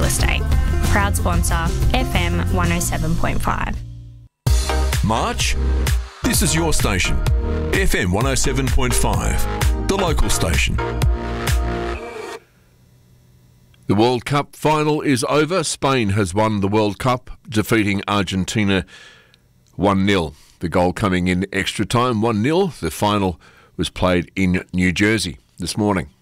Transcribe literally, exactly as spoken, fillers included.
Real Estate. Proud sponsor, F M one oh seven point five. March? This is your station. F M one oh seven point five, the local station. The World Cup final is over. Spain has won the World Cup, defeating Argentina one nil. The goal coming in extra time, one nil. The final was played in New Jersey this morning.